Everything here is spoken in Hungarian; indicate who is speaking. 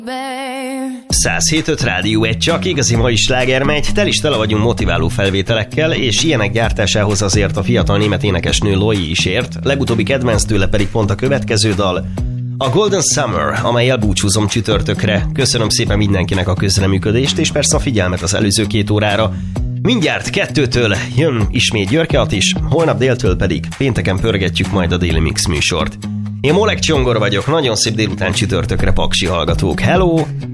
Speaker 1: 107.5 Rádió, egy csak igazi mai sláger megy, tel is tele vagyunk motiváló felvételekkel, és ilyenek gyártásához azért a fiatal német énekesnő Loi is ért, legutóbbi kedvenc tőle pedig pont a következő dal, a Golden Summer, amellyel búcsúzom csütörtökre. Köszönöm szépen mindenkinek a közreműködést, és persze a figyelmet az előző 2 órára. Mindjárt 2-től jön ismét Györke Attis, holnap déltől pedig pénteken pörgetjük majd a Daily Mix műsort. Én Molek Csongor vagyok, nagyon szép délután csütörtökre, paksi hallgatók. Hello!